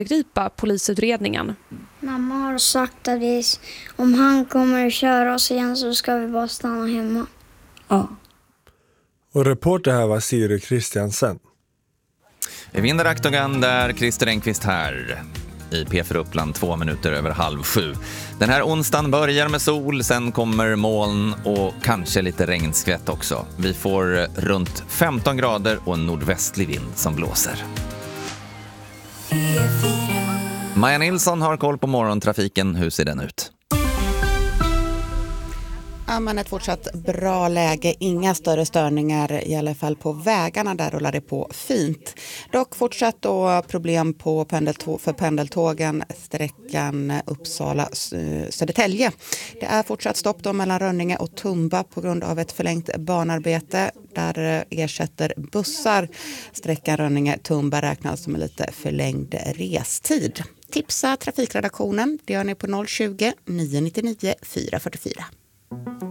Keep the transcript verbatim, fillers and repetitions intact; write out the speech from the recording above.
gripa polisutredningen. Mamma har sagt att vi, om han kommer att köra oss igen så ska vi bara stanna hemma. Ja. Och reporter här var Siri Kristiansen. I Vinderaktogan där Christer Engqvist här. I P fyra Uppland två minuter över halv sju. Den här onsdagen börjar med sol, sen kommer moln och kanske lite regnskvätt också. Vi får runt femton grader och en nordvästlig vind som blåser. Maja Nilsson har koll på morgontrafiken. Hur ser den ut? Ja, men ett fortsatt bra läge, inga större störningar i alla fall på vägarna, där rullar det på fint. Dock fortsatt då problem på pendeltå- för pendeltågen sträckan Uppsala-Södertälje. Det är fortsatt stopp då mellan Rönninge och Tumba på grund av ett förlängt banarbete. Där ersätter bussar sträckan Rönninge-Tumba räknas som en lite förlängd restid. Tipsa trafikredaktionen, det gör ni på noll tjugo, nio nio nio, fyra fyra fyra.